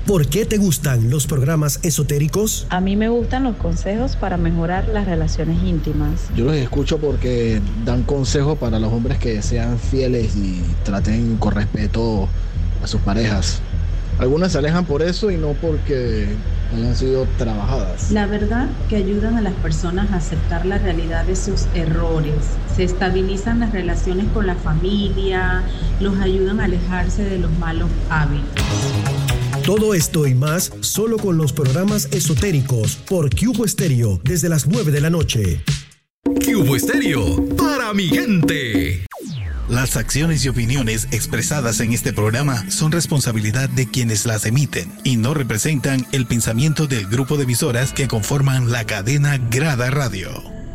¿Por qué te gustan los programas esotéricos? A mí me gustan los consejos para mejorar las relaciones íntimas. Yo los escucho porque dan consejos para los hombres que sean fieles y traten con respeto a sus parejas. Algunas se alejan por eso y no porque hayan sido trabajadas. La verdad que ayudan a las personas a aceptar la realidad de sus errores. Se estabilizan las relaciones con la familia, los ayudan a alejarse de los malos hábitos. Todo esto y más solo con los programas esotéricos por Cubo Estéreo desde las 9 de la noche. Cubo Estéreo para mi gente. Las acciones y opiniones expresadas en este programa son responsabilidad de quienes las emiten y no representan el pensamiento del grupo de emisoras que conforman la cadena Grada Radio.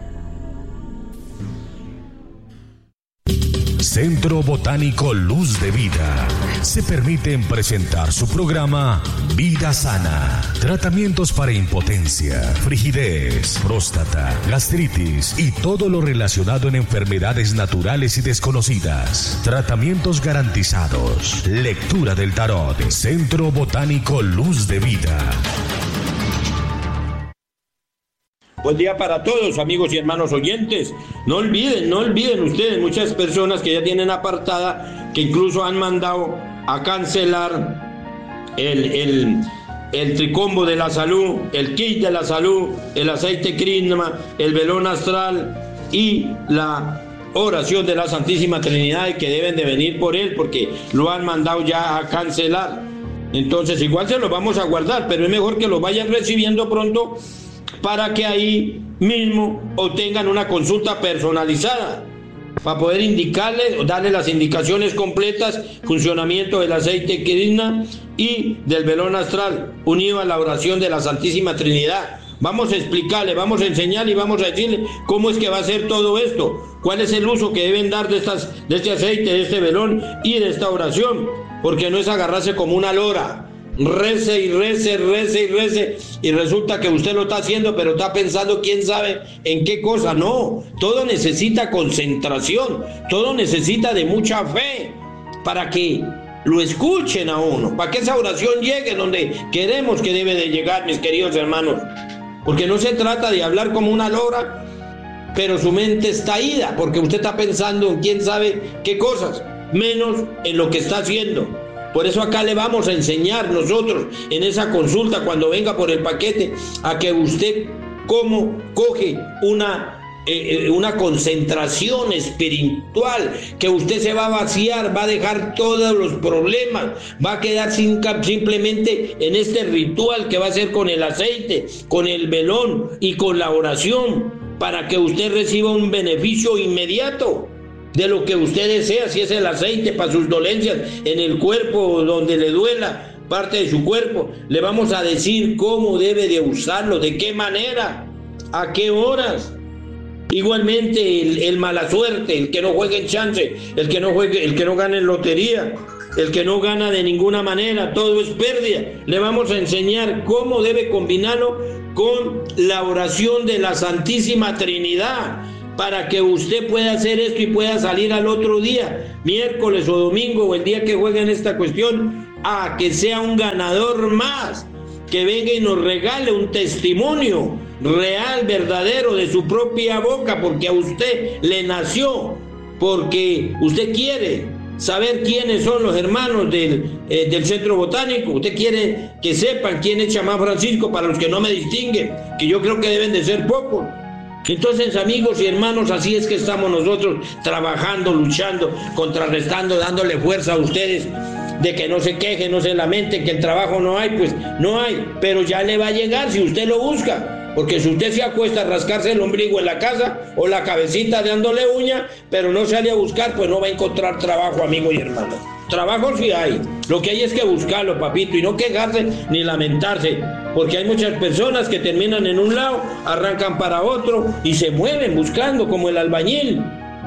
Centro Botánico Luz de Vida. Se permiten presentar su programa Vida Sana. Tratamientos para impotencia, frigidez, próstata, gastritis y todo lo relacionado en enfermedades naturales y desconocidas. Tratamientos garantizados. Lectura del tarot. Centro Botánico Luz de Vida. Buen día para todos, amigos y hermanos oyentes. No olviden ustedes, muchas personas que ya tienen apartada, que incluso han mandado a cancelar el tricombo de la salud, el kit de la salud, el aceite Krishna, el velón astral y la oración de la Santísima Trinidad, y que deben de venir por él porque lo han mandado ya a cancelar. Entonces igual se los vamos a guardar, pero es mejor que lo vayan recibiendo pronto para que ahí mismo obtengan una consulta personalizada para poder indicarles o darle las indicaciones completas, funcionamiento del aceite Krishna y del velón astral unido a la oración de la Santísima Trinidad. Vamos a explicarle, vamos a enseñarle y vamos a decirle cómo es que va a ser todo esto, cuál es el uso que deben dar de este aceite, de este velón y de esta oración, porque no es agarrarse como una lora. Rece y rece y resulta que usted lo está haciendo, pero está pensando quién sabe en qué cosa. No, todo necesita concentración, todo necesita de mucha fe para que lo escuchen a uno, para que esa oración llegue donde queremos que debe de llegar, mis queridos hermanos, porque no se trata de hablar como una lora, pero su mente está ida, porque usted está pensando en quién sabe qué cosas, menos en lo que está haciendo. Por eso acá le vamos a enseñar nosotros en esa consulta cuando venga por el paquete a que usted cómo coge una concentración espiritual, que usted se va a vaciar, va a dejar todos los problemas, va a quedar simplemente en este ritual que va a hacer con el aceite, con el velón y con la oración, para que usted reciba un beneficio inmediato de lo que usted desea. Si es el aceite para sus dolencias en el cuerpo, donde le duela parte de su cuerpo, le vamos a decir cómo debe de usarlo, de qué manera, a qué horas. Igualmente el mala suerte, el que no juegue en chance, el que no gane en lotería, el que no gana de ninguna manera, todo es pérdida. Le vamos a enseñar cómo debe combinarlo con la oración de la Santísima Trinidad, para que usted pueda hacer esto y pueda salir al otro día, miércoles o domingo o el día que juegue en esta cuestión, a que sea un ganador más, que venga y nos regale un testimonio real, verdadero, de su propia boca, porque a usted le nació, porque usted quiere saber quiénes son los hermanos del Centro Botánico. Usted quiere que sepan quién es Chamán Francisco, para los que no me distinguen, que yo creo que deben de ser pocos. Entonces, amigos y hermanos, así es que estamos nosotros trabajando, luchando, contrarrestando, dándole fuerza a ustedes, de que no se quejen, no se lamenten, que el trabajo no hay, pues no hay, pero ya le va a llegar si usted lo busca, porque si usted se acuesta a rascarse el ombligo en la casa o la cabecita dándole uña, pero no sale a buscar, pues no va a encontrar trabajo, amigo y hermano. Trabajo sí hay, lo que hay es que buscarlo, papito, y no quejarse ni lamentarse, porque hay muchas personas que terminan en un lado, arrancan para otro y se mueven buscando, como el albañil,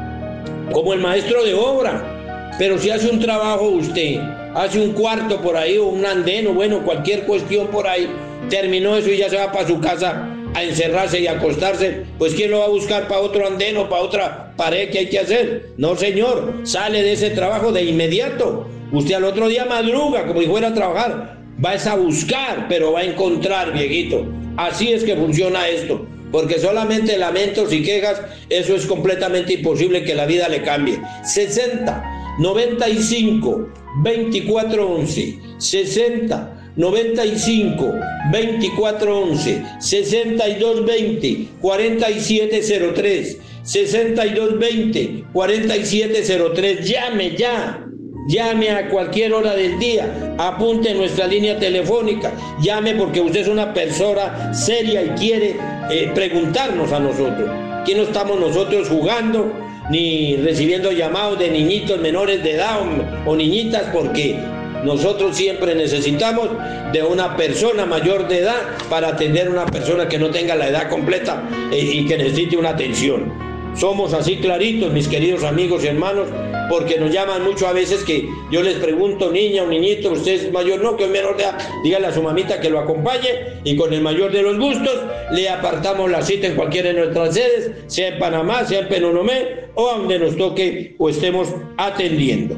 como el maestro de obra. Pero si hace un trabajo usted, hace un cuarto por ahí o un andén o bueno, cualquier cuestión por ahí, terminó eso y ya se va para su casa a encerrarse y a acostarse, pues ¿quién lo va a buscar para otro andén o para otra pared que hay que hacer? No, señor, sale de ese trabajo de inmediato. Usted al otro día madruga como si fuera a trabajar, va a buscar, pero va a encontrar, viejito. Así es que funciona esto, porque solamente lamentos y quejas, eso es completamente imposible que la vida le cambie. 60 95 24 11, 60 95 24 11, 62 20 47 03, 62 20 47 03. Llame ya. Llame a cualquier hora del día, apunte nuestra línea telefónica, llame porque usted es una persona seria y quiere preguntarnos a nosotros. Aquí no estamos nosotros jugando ni recibiendo llamados de niñitos menores de edad o niñitas, porque nosotros siempre necesitamos de una persona mayor de edad para atender a una persona que no tenga la edad completa y que necesite una atención. Somos así claritos, mis queridos amigos y hermanos, porque nos llaman mucho a veces que yo les pregunto, niña o niñito, usted es mayor, no, que es menor de edad, dígale a su mamita que lo acompañe y con el mayor de los gustos le apartamos la cita en cualquiera de nuestras sedes, sea en Panamá, sea en Penonomé o donde nos toque o estemos atendiendo.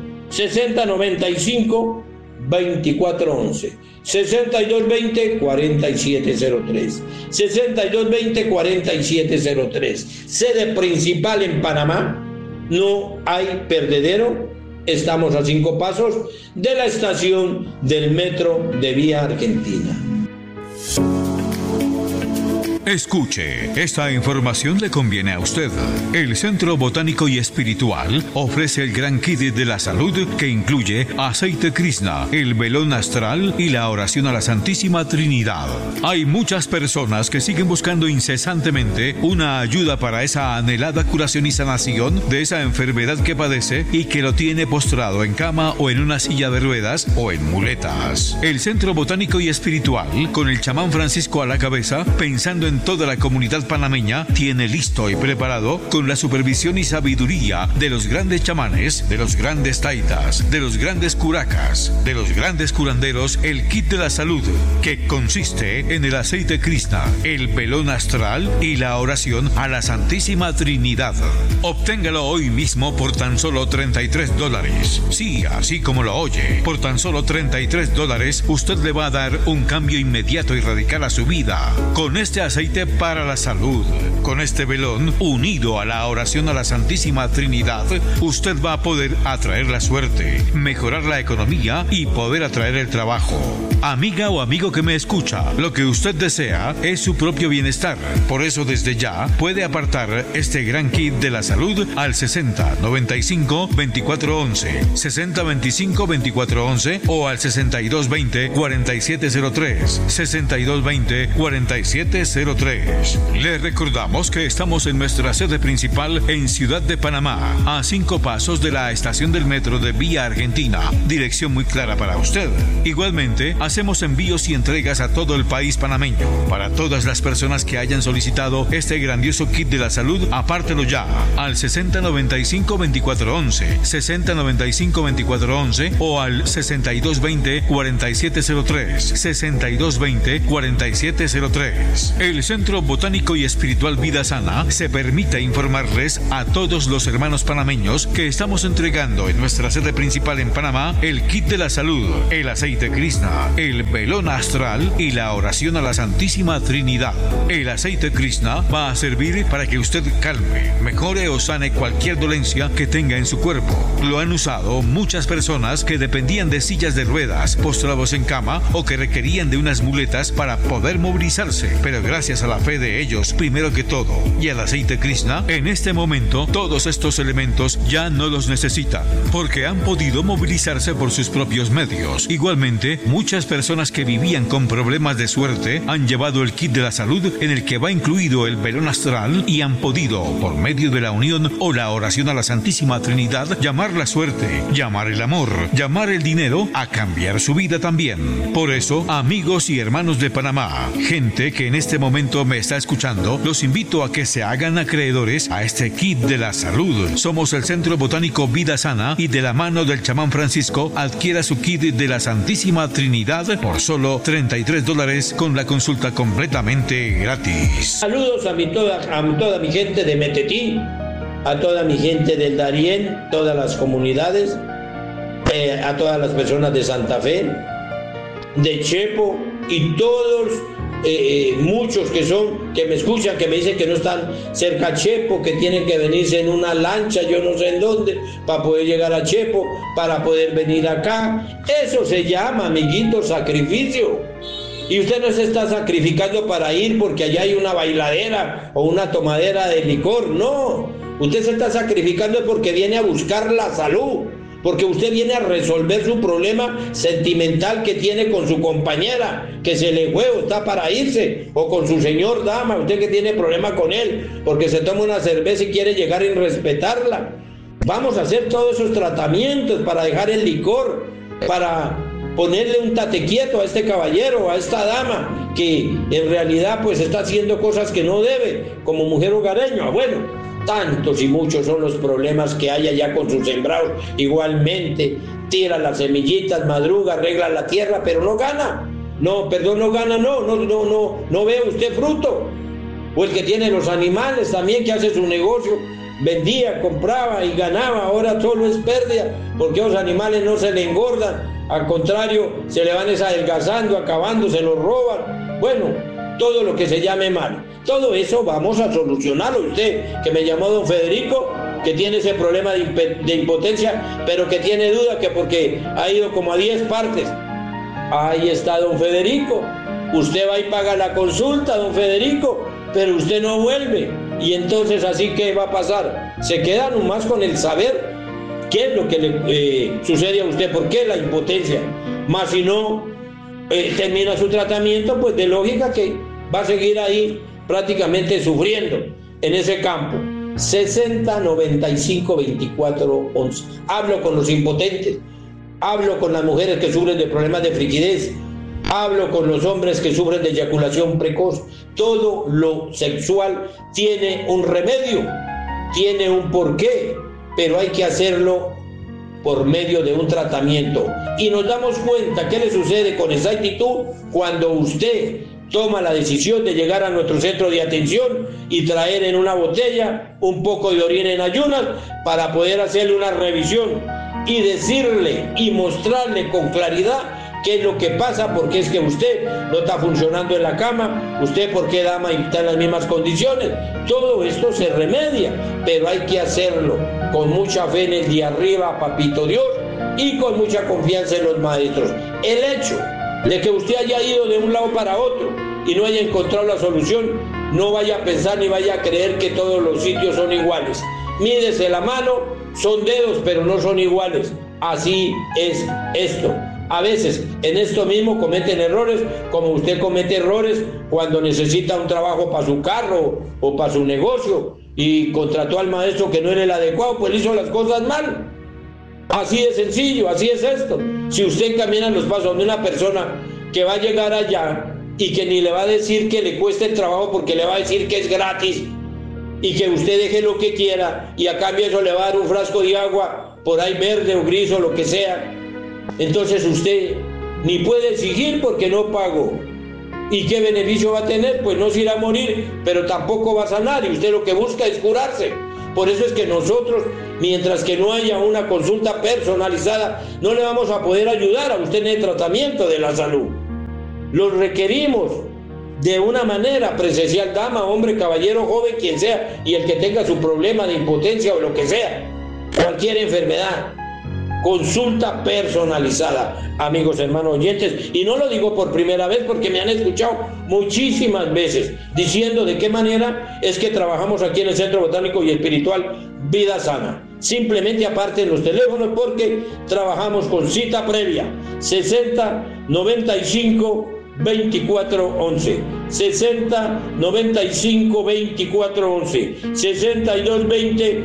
6095 2411, 6220 4703, 6220 4703. Sede principal en Panamá, no hay perdedero. Estamos a 5 pasos de la estación del metro de Vía Argentina. Escuche, esta información le conviene a usted. El Centro Botánico y Espiritual ofrece el gran kit de la salud que incluye aceite Krishna, el velón astral y la oración a la Santísima Trinidad. Hay muchas personas que siguen buscando incesantemente una ayuda para esa anhelada curación y sanación de esa enfermedad que padece y que lo tiene postrado en cama o en una silla de ruedas o en muletas. El Centro Botánico y Espiritual, con el chamán Francisco a la cabeza, pensando en toda la comunidad panameña, tiene listo y preparado, con la supervisión y sabiduría de los grandes chamanes, de los grandes taitas, de los grandes curacas, de los grandes curanderos, el kit de la salud, que consiste en el aceite Krishna, el velón astral y la oración a la Santísima Trinidad. Obténgalo hoy mismo por tan solo $33. Sí, así como lo oye, por tan solo $33 usted le va a dar un cambio inmediato y radical a su vida. Con este aceite para la salud, con este velón unido a la oración a la Santísima Trinidad, usted va a poder atraer la suerte, mejorar la economía y poder atraer el trabajo. Amiga o amigo que me escucha, lo que usted desea es su propio bienestar. Por eso desde ya puede apartar este gran kit de la salud al 60 95 24 11, 60 25 24 11 o al 62 20 47 03, 62 20 47 03. Les recordamos que estamos en nuestra sede principal en Ciudad de Panamá, a 5 pasos de la estación del metro de Vía Argentina. Dirección muy clara para usted. Igualmente, hacemos envíos y entregas a todo el país panameño. Para todas las personas que hayan solicitado este grandioso kit de la salud, apártelo ya al 6095 2411, 6095 2411 o al 6220 4703, 6220 4703. El Centro Botánico y Espiritual Vida Sana se permite informarles a todos los hermanos panameños que estamos entregando en nuestra sede principal en Panamá el kit de la salud, el aceite Krishna, el velón astral y la oración a la Santísima Trinidad. El aceite Krishna va a servir para que usted calme, mejore o sane cualquier dolencia que tenga en su cuerpo. Lo han usado muchas personas que dependían de sillas de ruedas, postrados en cama o que requerían de unas muletas para poder movilizarse, pero gracias a la fe de ellos primero que todo y al aceite Krishna, en este momento todos estos elementos ya no los necesitan porque han podido movilizarse por sus propios medios. Igualmente, muchas personas que vivían con problemas de suerte han llevado el kit de la salud en el que va incluido el velón astral y han podido, por medio de la unión o la oración a la Santísima Trinidad, llamar la suerte, llamar el amor, llamar el dinero a cambiar su vida también. Por eso, amigos y hermanos de Panamá, gente que en este momento me está escuchando, los invito a que se hagan acreedores a este kit de la salud. Somos el Centro Botánico Vida Sana y de la mano del chamán Francisco adquiera su kit de la Santísima Trinidad por solo $33 con la consulta completamente gratis. Saludos a toda mi gente de Metetí, a toda mi gente del Darién, todas las comunidades, a todas las personas de Santa Fe, de Chepo y todos muchos que me escuchan, que me dicen que no están cerca a Chepo, que tienen que venirse en una lancha, yo no sé en dónde, para poder llegar a Chepo, para poder venir acá. Eso se llama, amiguito, sacrificio. Y usted no se está sacrificando para ir porque allá hay una bailadera o una tomadera de licor, no. Usted se está sacrificando porque viene a buscar la salud, porque usted viene a resolver su problema sentimental que tiene con su compañera, que se le fue o está para irse, o con su señor dama, usted que tiene problema con él, porque se toma una cerveza y quiere llegar y respetarla. Vamos a hacer todos esos tratamientos para dejar el licor, para ponerle un tate quieto a este caballero, a esta dama, que en realidad pues está haciendo cosas que no debe, como mujer hogareña. Bueno, tantos y muchos son los problemas que hay allá con sus sembrados. Igualmente, tira las semillitas, madruga, arregla la tierra, pero no gana. No ve usted fruto. O el que tiene los animales también, que hace su negocio, vendía, compraba y ganaba, ahora solo es pérdida, porque los animales no se le engordan, al contrario, se le van adelgazando, acabando, se los roban. Bueno, todo lo que se llame mal. Todo eso vamos a solucionarlo. Usted, que me llamó don Federico, que tiene ese problema de impotencia, pero que tiene duda que porque ha ido como a 10 partes. Ahí está don Federico. Usted va y paga la consulta, don Federico, pero usted no vuelve. Y entonces, ¿así qué va a pasar? Se queda nomás con el saber qué es lo que le sucede a usted, por qué la impotencia. Más si no termina su tratamiento, pues de lógica que va a seguir ahí prácticamente sufriendo en ese campo. 60 95 24 11. Hablo con los impotentes, hablo con las mujeres que sufren de problemas de frigidez, hablo con los hombres que sufren de eyaculación precoz. Todo lo sexual tiene un remedio, tiene un porqué, pero hay que hacerlo por medio de un tratamiento. Y nos damos cuenta qué le sucede con esa actitud cuando usted toma la decisión de llegar a nuestro centro de atención y traer en una botella un poco de orina en ayunas para poder hacerle una revisión y decirle y mostrarle con claridad qué es lo que pasa, porque es que usted no está funcionando en la cama, usted porque dama y está en las mismas condiciones. Todo esto se remedia, pero hay que hacerlo con mucha fe en el de arriba, papito Dios, y con mucha confianza en los maestros. El hecho de que usted haya ido de un lado para otro y no haya encontrado la solución, no vaya a pensar ni vaya a creer que todos los sitios son iguales. Mídese la mano, son dedos, pero no son iguales. Así es esto. A veces en esto mismo cometen errores, como usted comete errores cuando necesita un trabajo para su carro o para su negocio y contrató al maestro que no era el adecuado, pues hizo las cosas mal. Así de sencillo, así es esto. Si usted camina los pasos de una persona que va a llegar allá y que ni le va a decir que le cueste el trabajo porque le va a decir que es gratis y que usted deje lo que quiera y a cambio eso le va a dar un frasco de agua por ahí verde o gris o lo que sea, entonces usted ni puede exigir porque no pagó. ¿Y qué beneficio va a tener? Pues no se irá a morir, pero tampoco va a sanar, y usted lo que busca es curarse. Por eso es que nosotros, mientras que no haya una consulta personalizada, no le vamos a poder ayudar a usted en el tratamiento de la salud. Lo requerimos de una manera presencial, dama, hombre, caballero, joven, quien sea, y el que tenga su problema de impotencia o lo que sea, cualquier enfermedad. Consulta personalizada, amigos, hermanos oyentes, y no lo digo por primera vez porque me han escuchado muchísimas veces diciendo de qué manera es que trabajamos aquí en el Centro Botánico y Espiritual Vida Sana. Simplemente aparten los teléfonos porque trabajamos con cita previa. 60 95 24 11, 60 95 24 11, 62 20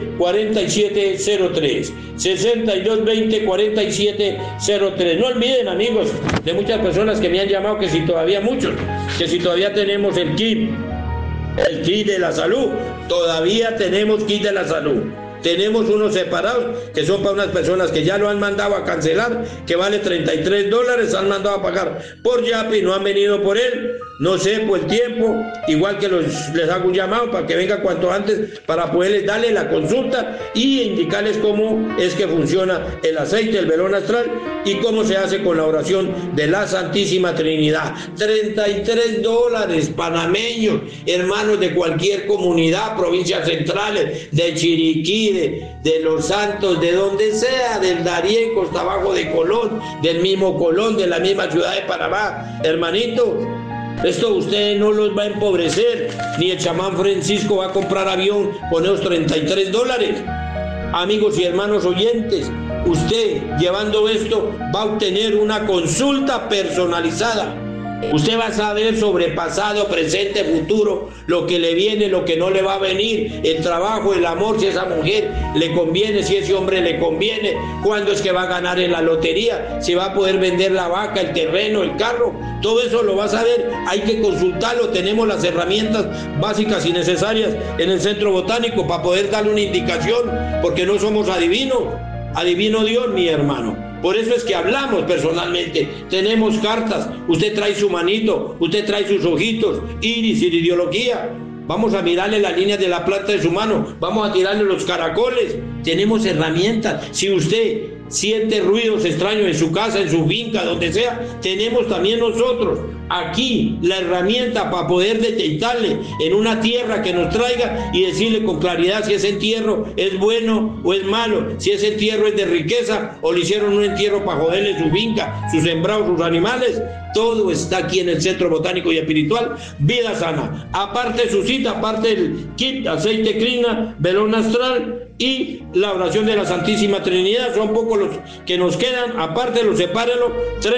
47 03, 62 20 47 03. No olviden, amigos, de muchas personas que me han llamado, que si todavía muchos, que si todavía tenemos el kit de la salud, todavía tenemos kit de la salud. Tenemos unos separados que son para unas personas que ya lo han mandado a cancelar, que vale $33, han mandado a pagar por Yapi, no han venido por él, no sé, por el tiempo, igual que les hago un llamado para que venga cuanto antes para poderles darle la consulta y indicarles cómo es que funciona el aceite, el velón astral y cómo se hace con la oración de la Santísima Trinidad. $33 panameños, hermanos de cualquier comunidad, provincias centrales, de Chiriquí, de Los Santos, de donde sea, del Darién, Costa Abajo de Colón, del mismo Colón, de la misma ciudad de Panamá. Hermanito, esto usted no los va a empobrecer, ni el chamán Francisco va a comprar avión con esos $33. Amigos y hermanos oyentes, usted llevando esto va a obtener una consulta personalizada. Usted va a saber sobre pasado, presente, futuro, lo que le viene, lo que no le va a venir, el trabajo, el amor, si esa mujer le conviene, si ese hombre le conviene, cuándo es que va a ganar en la lotería, si va a poder vender la vaca, el terreno, el carro, todo eso lo va a saber, hay que consultarlo, tenemos las herramientas básicas y necesarias en el Centro Botánico para poder darle una indicación, porque no somos adivinos, adivino Dios, mi hermano. Por eso es que hablamos personalmente, tenemos cartas, usted trae su manito, usted trae sus ojitos, iris, iridiología, vamos a mirarle las líneas de la planta de su mano, vamos a tirarle los caracoles, tenemos herramientas. Si usted siente ruidos extraños en su casa, en su finca, donde sea, tenemos también nosotros aquí la herramienta para poder detectarle en una tierra que nos traiga y decirle con claridad si ese entierro es bueno o es malo, si ese entierro es de riqueza o le hicieron un entierro para joderle su finca, sus sembrados, sus animales. Todo está aquí en el Centro Botánico y Espiritual Vida Sana. Aparte su cita, aparte el kit, aceite Krishna, velón astral y la oración de la Santísima Trinidad, son pocos los que nos quedan, aparte los sepárenlo,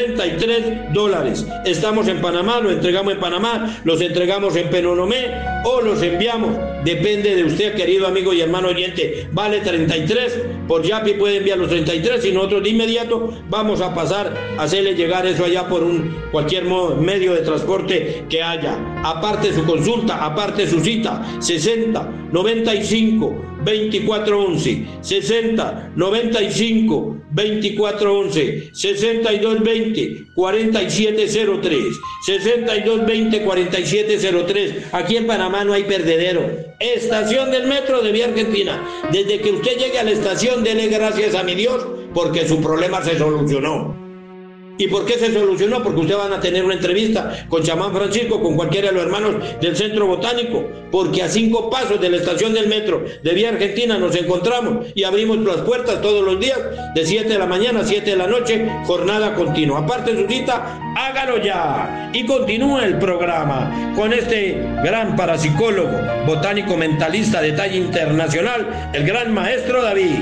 $33. Estamos en Panamá, los entregamos en Panamá, los entregamos en Penonomé o los enviamos, depende de usted, querido amigo y hermano oyente. Vale 33, por Yapi puede enviar los 33 y nosotros de inmediato vamos a pasar a hacerle llegar eso allá por cualquier medio de transporte que haya. Aparte su consulta, aparte su cita, 60 95 2411, 60 95 2411, 6220 4703, 6220 4703. Aquí en Panamá no hay perdedero. Estación del metro de Vía Argentina. Desde que usted llegue a la estación, dele gracias a mi Dios porque su problema se solucionó. ¿Y por qué se solucionó? Porque ustedes van a tener una entrevista con chamán Francisco, con cualquiera de los hermanos del Centro Botánico, porque a 5 pasos de la estación del metro de Vía Argentina nos encontramos y abrimos las puertas todos los días de 7 de la mañana a 7 de la noche, jornada continua. Aparte de su cita, hágalo ya y continúa el programa con este gran parapsicólogo, botánico mentalista de talla internacional, el gran maestro David.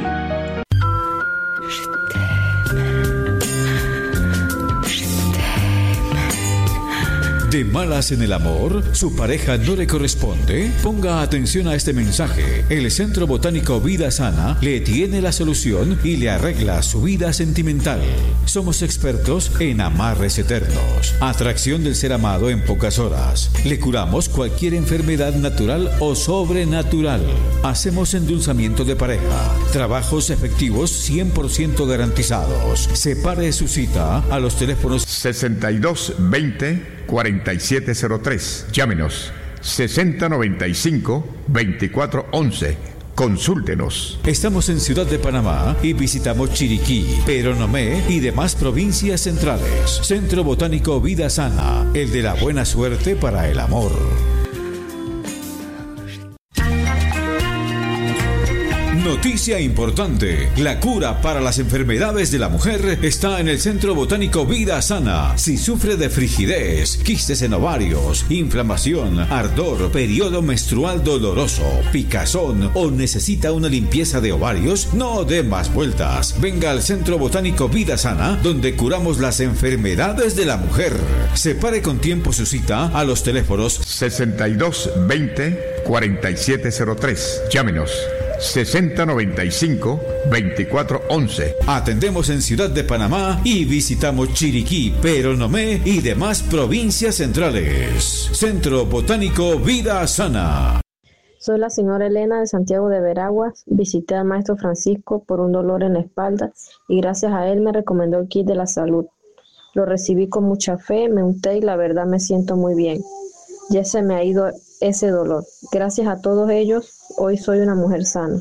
¿De malas en el amor? ¿Su pareja no le corresponde? Ponga atención a este mensaje. El Centro Botánico Vida Sana le tiene la solución y le arregla su vida sentimental. Somos expertos en amarres eternos, atracción del ser amado en pocas horas. Le curamos cualquier enfermedad natural o sobrenatural. Hacemos endulzamiento de pareja. Trabajos efectivos 100% garantizados. Separe su cita a los teléfonos 6220 4703. Llámenos 6095-2411. Consúltenos. Estamos en Ciudad de Panamá y visitamos Chiriquí, Penonomé y demás provincias centrales. Centro Botánico Vida Sana, el de la buena suerte para el amor. Noticia importante: la cura para las enfermedades de la mujer está en el Centro Botánico Vida Sana. Si sufre de frigidez, quistes en ovarios, inflamación, ardor, periodo menstrual doloroso, picazón o necesita una limpieza de ovarios, no dé más vueltas. Venga al Centro Botánico Vida Sana, donde curamos las enfermedades de la mujer. Separe con tiempo su cita a los teléfonos 6220-4703. Llámenos 6095-2411. Atendemos en Ciudad de Panamá y visitamos Chiriquí, Penonomé y demás provincias centrales. Centro Botánico Vida Sana. Soy la señora Elena de Santiago de Veraguas. Visité al maestro Francisco por un dolor en la espalda y gracias a él me recomendó el kit de la salud. Lo recibí con mucha fe, me unté y la verdad me siento muy bien. Ya se me ha ido ese dolor. Gracias a todos ellos, hoy soy una mujer sana.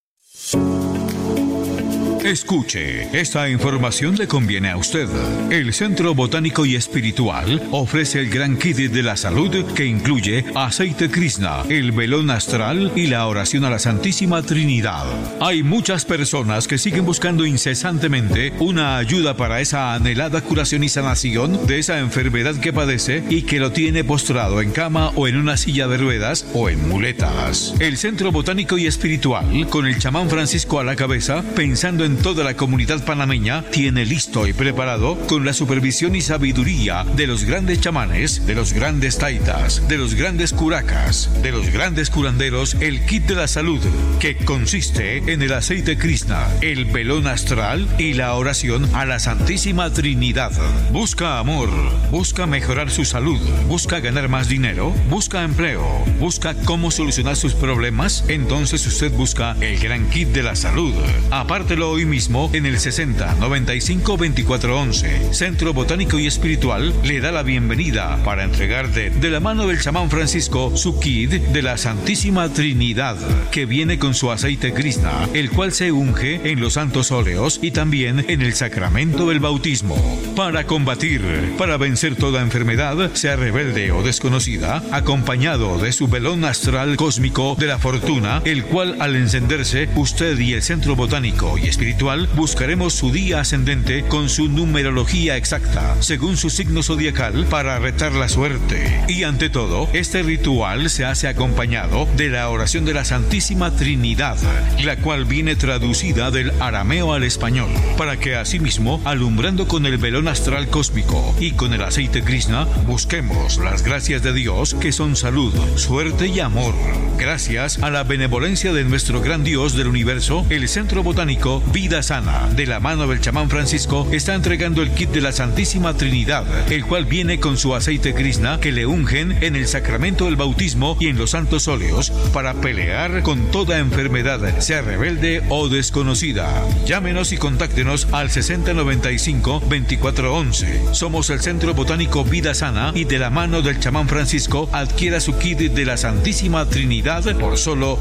Escuche, esta información le conviene a usted. El Centro Botánico y Espiritual ofrece el gran kit de la salud que incluye aceite Krishna, el velón astral y la oración a la Santísima Trinidad. Hay muchas personas que siguen buscando incesantemente una ayuda para esa anhelada curación y sanación de esa enfermedad que padece y que lo tiene postrado en cama o en una silla de ruedas o en muletas. El Centro Botánico y Espiritual, con el chamán Francisco a la cabeza, pensando en toda la comunidad panameña, tiene listo y preparado, con la supervisión y sabiduría de los grandes chamanes, de los grandes taitas, de los grandes curacas, de los grandes curanderos, el kit de la salud, que consiste en el aceite Krishna, el velón astral y la oración a la Santísima Trinidad. Busca amor, busca mejorar su salud, busca ganar más dinero, busca empleo, busca cómo solucionar sus problemas. Entonces usted busca el gran kit de la salud. Apártelo hoy mismo en el 60 95 24 11. Centro Botánico y Espiritual le da la bienvenida para entregarte de la mano del chamán Francisco su kit de la Santísima Trinidad, que viene con su aceite Krishna, el cual se unge en los santos óleos y también en el sacramento del bautismo. Para combatir, para vencer toda enfermedad, sea rebelde o desconocida, acompañado de su velón astral cósmico de la fortuna, el cual al encenderse, usted y el Centro Botánico y Espiritual buscaremos su día ascendente con su numerología exacta, según su signo zodiacal, para retar la suerte. Y ante todo, este ritual se hace acompañado de la oración de la Santísima Trinidad, la cual viene traducida del arameo al español, para que asimismo, alumbrando con el velón astral cósmico y con el aceite Krishna, busquemos las gracias de Dios, que son salud, suerte y amor. Gracias a la benevolencia de nuestro gran Dios del universo, el Centro Botánico Vida Sana, de la mano del chamán Francisco, está entregando el kit de la Santísima Trinidad, el cual viene con su aceite Krishna, que le ungen en el sacramento del bautismo y en los santos óleos, para pelear con toda enfermedad, sea rebelde o desconocida. Llámenos y contáctenos al 60 95 24 11. Somos el Centro Botánico Vida Sana, y de la mano del chamán Francisco adquiera su kit de la Santísima Trinidad por solo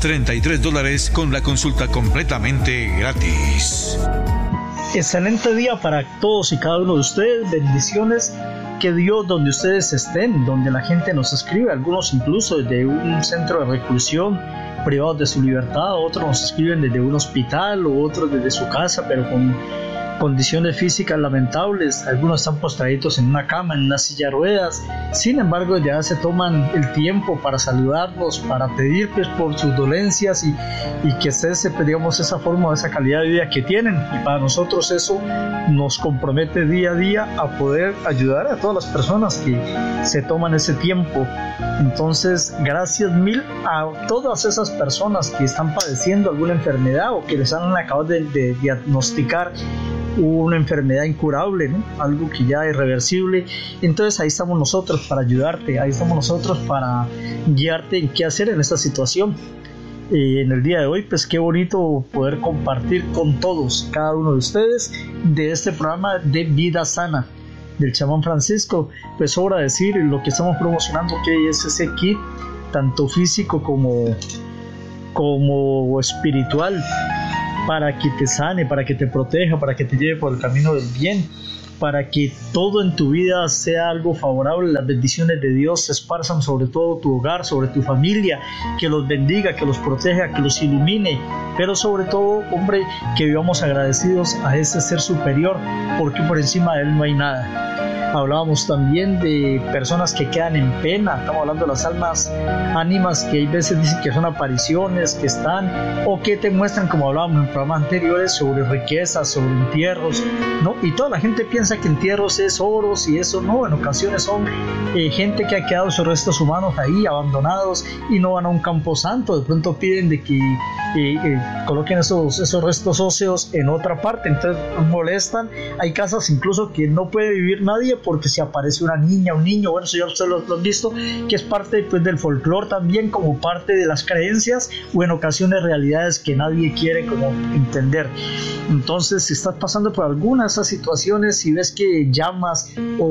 $33 con la consulta completamente gratis. Excelente día para todos y cada uno de ustedes. Bendiciones. Que Dios, donde ustedes estén, donde la gente nos escribe, algunos incluso desde un centro de reclusión, privados de su libertad, otros nos escriben desde un hospital, o otros desde su casa, pero con condiciones físicas lamentables. Algunos están postraditos en una cama, en una silla de ruedas. Sin embargo, ya se toman el tiempo para saludarnos, para pedir pues, por sus dolencias y que cese, digamos, esa forma, esa calidad de vida que tienen. Y para nosotros eso nos compromete día a día a poder ayudar a todas las personas que se toman ese tiempo. Entonces, gracias mil a todas esas personas que están padeciendo alguna enfermedad o que les han acabado de diagnosticar una enfermedad incurable, ¿no? Algo que ya es irreversible. Entonces ahí estamos nosotros para ayudarte, ahí estamos nosotros para guiarte en qué hacer en esta situación. En el día de hoy, pues qué bonito poder compartir con todos, cada uno de ustedes, de este programa de Vida Sana del chamán Francisco. Pues sobra decir lo que estamos promocionando, que es ese kit tanto físico como espiritual, para que te sane, para que te proteja, para que te lleve por el camino del bien, para que todo en tu vida sea algo favorable. Las bendiciones de Dios se esparzan sobre todo tu hogar, sobre tu familia, que los bendiga, que los proteja, que los ilumine, pero sobre todo, hombre, que vivamos agradecidos a ese ser superior, porque por encima de él no hay nada. Hablábamos también de personas que quedan en pena, estamos hablando de las almas, ánimas que hay veces dicen que son apariciones, que están, o que te muestran, como hablábamos en programas anteriores, sobre riquezas, sobre entierros, ¿no? Y toda la gente piensa que entierros es oros y eso no, en ocasiones son gente que ha quedado sus restos humanos ahí abandonados y no van a un camposanto, de pronto piden de que coloquen esos restos óseos en otra parte, entonces molestan. Hay casas incluso que no puede vivir nadie porque se aparece una niña, un niño, bueno, eso ya ustedes lo han visto, que es parte pues, del folclore también, como parte de las creencias o en ocasiones realidades que nadie quiere como entender. Entonces, si estás pasando por alguna de esas situaciones, si ves que llamas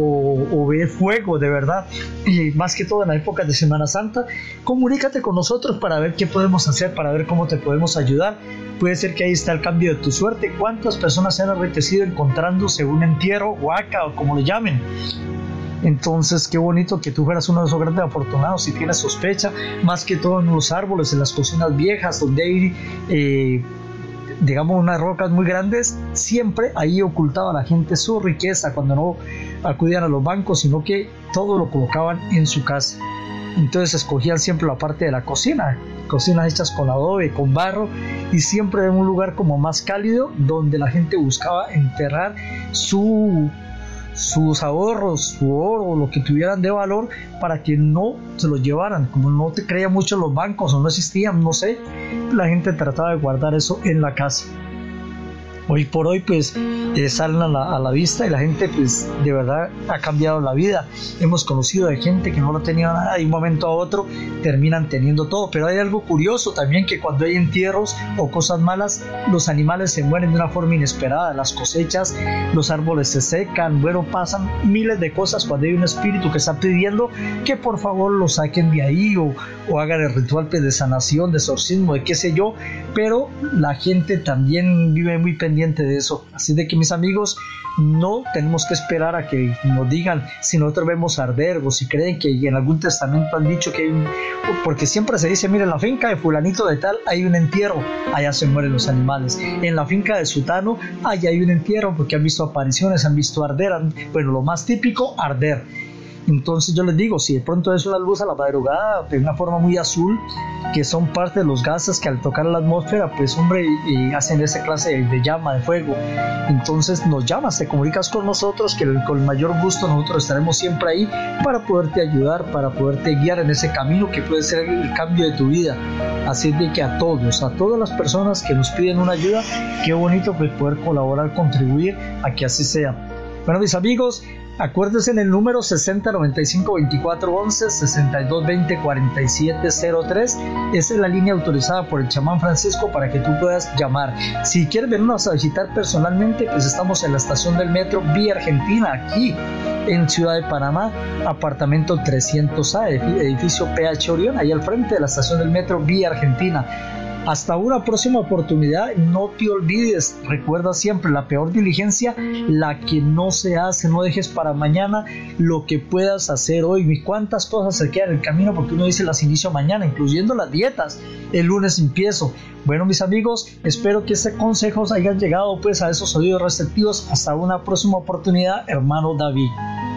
o ves fuego de verdad, y más que todo en la época de Semana Santa, comunícate con nosotros para ver qué podemos hacer, para ver cómo te podemos ayudar. Puede ser que ahí está el cambio de tu suerte. ¿Cuántas personas se han enriquecido encontrándose un entierro, huaca o como le llamen? Entonces, qué bonito que tú fueras uno de esos grandes afortunados. Si tienes sospecha, más que todo en los árboles, en las cocinas viejas, donde hay digamos unas rocas muy grandes, siempre ahí ocultaba la gente su riqueza cuando no acudían a los bancos, sino que todo lo colocaban en su casa. Entonces escogían siempre la parte de la cocina, cocinas hechas con adobe, con barro, y siempre en un lugar como más cálido, donde la gente buscaba enterrar sus ahorros, su oro, lo que tuvieran de valor, para que no se lo llevaran. Como no te creía mucho los bancos o no existían, no sé, la gente trataba de guardar eso en la casa. Hoy por hoy pues salen a la vista, y la gente pues de verdad ha cambiado la vida. Hemos conocido de gente que no lo tenía nada y de un momento a otro terminan teniendo todo. Pero hay algo curioso también, que cuando hay entierros o cosas malas, los animales se mueren de una forma inesperada. Las cosechas, los árboles se secan, bueno, pasan miles de cosas cuando hay un espíritu que está pidiendo que por favor lo saquen de ahí, o hagan el ritual de sanación, de exorcismo, de qué sé yo. Pero la gente también vive muy pendiente de eso. Así de que, mis amigos, no tenemos que esperar a que nos digan si nosotros vemos arder, o si creen que en algún testamento han dicho que hay un... Porque siempre se dice, mira, en la finca de fulanito de tal hay un entierro, allá se mueren los animales. En la finca de sutano, allá hay un entierro, porque han visto apariciones, han visto arder. Bueno, lo más típico, arder. Entonces yo les digo, si de pronto es una luz a la madrugada de una forma muy azul, que son parte de los gases que al tocar la atmósfera, pues hombre, hacen esa clase de llama, de fuego. Entonces nos llamas, te comunicas con nosotros, que con mayor gusto nosotros estaremos siempre ahí para poderte ayudar, para poderte guiar en ese camino que puede ser el cambio de tu vida. Así de que a todas las personas que nos piden una ayuda, qué bonito pues poder colaborar, contribuir a que así sea. Bueno, mis amigos, acuérdense en el número 6095-2411, 6220-4703. Esa es la línea autorizada por el chamán Francisco para que tú puedas llamar. Si quieres venirnos a visitar personalmente, pues estamos en la estación del metro Vía Argentina, aquí en Ciudad de Panamá, apartamento 300A, edificio PH Orión, ahí al frente de la estación del metro Vía Argentina. Hasta una próxima oportunidad, no te olvides, recuerda siempre, la peor diligencia, la que no se hace. No dejes para mañana lo que puedas hacer hoy. Y cuántas cosas se quedan en el camino, porque uno dice las inicio mañana, incluyendo las dietas, el lunes empiezo. Bueno, mis amigos, espero que estos consejos hayan llegado pues a esos oídos receptivos. Hasta una próxima oportunidad, hermano David.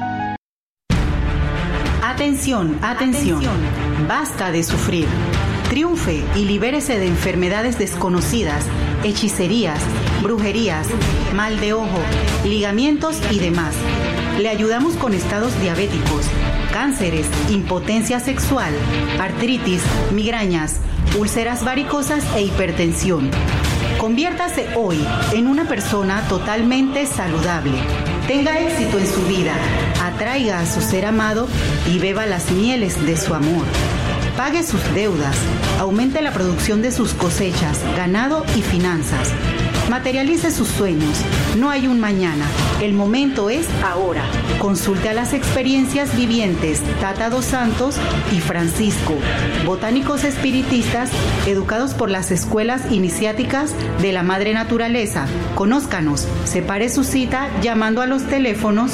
Atención, atención, basta de sufrir. Triunfe y libérese de enfermedades desconocidas, hechicerías, brujerías, mal de ojo, ligamientos y demás. Le ayudamos con estados diabéticos, cánceres, impotencia sexual, artritis, migrañas, úlceras varicosas e hipertensión. Conviértase hoy en una persona totalmente saludable. Tenga éxito en su vida, atraiga a su ser amado y beba las mieles de su amor. Pague sus deudas, aumente la producción de sus cosechas, ganado y finanzas. Materialice sus sueños. No hay un mañana, el momento es ahora. Consulte a las experiencias vivientes Tata dos Santos y Francisco, botánicos espiritistas educados por las escuelas iniciáticas de la Madre Naturaleza. Conózcanos, separe su cita llamando a los teléfonos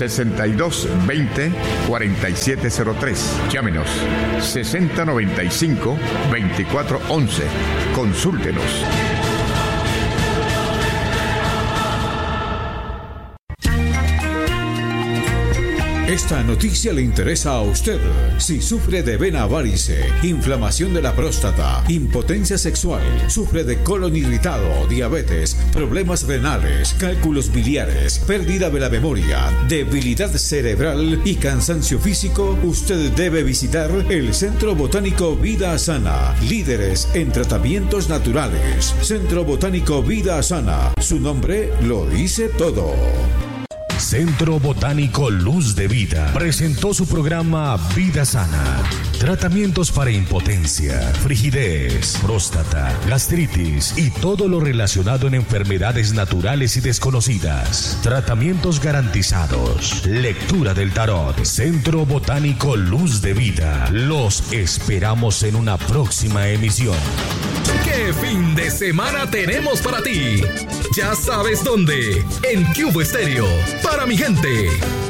6220-4703. Llámenos 6095-2411. Consúltenos. Esta noticia le interesa a usted. Si sufre de vena varice, inflamación de la próstata, impotencia sexual, sufre de colon irritado, diabetes, problemas renales, cálculos biliares, pérdida de la memoria, debilidad cerebral y cansancio físico, usted debe visitar el Centro Botánico Vida Sana, líderes en tratamientos naturales. Centro Botánico Vida Sana, su nombre lo dice todo. Centro Botánico Luz de Vida presentó su programa Vida Sana. Tratamientos para impotencia, frigidez, próstata, gastritis y todo lo relacionado en enfermedades naturales y desconocidas. Tratamientos garantizados. Lectura del tarot. Centro Botánico Luz de Vida. Los esperamos en una próxima emisión. ¿Qué fin de semana tenemos para ti? Ya sabes dónde. En Cubo Estéreo. Para mi gente.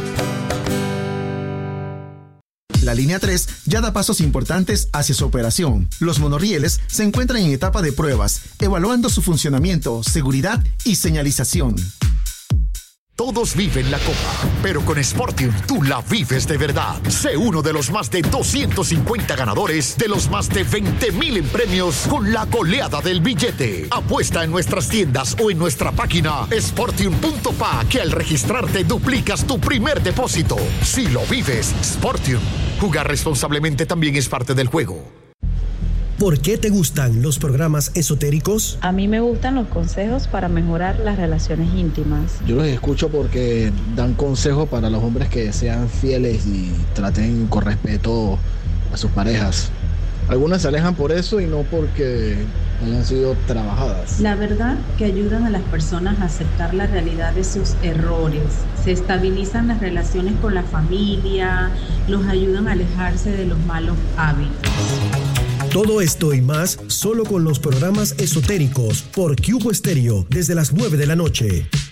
La línea 3 ya da pasos importantes hacia su operación. Los monorrieles se encuentran en etapa de pruebas, evaluando su funcionamiento, seguridad y señalización. Todos viven la copa, pero con Sportium tú la vives de verdad. Sé uno de los más de 250 ganadores de los más de 20.000 en premios con la goleada del billete. Apuesta en nuestras tiendas o en nuestra página sportium.pa, que al registrarte duplicas tu primer depósito. Si lo vives, Sportium. Jugar responsablemente también es parte del juego. ¿Por qué te gustan los programas esotéricos? A mí me gustan los consejos para mejorar las relaciones íntimas. Yo los escucho porque dan consejos para los hombres que sean fieles y traten con respeto a sus parejas. Algunas se alejan por eso y no porque hayan sido trabajadas. La verdad que ayudan a las personas a aceptar la realidad de sus errores. Se estabilizan las relaciones con la familia, los ayudan a alejarse de los malos hábitos. Todo esto y más solo con los programas esotéricos por Cubo Estéreo desde las 9 de la noche.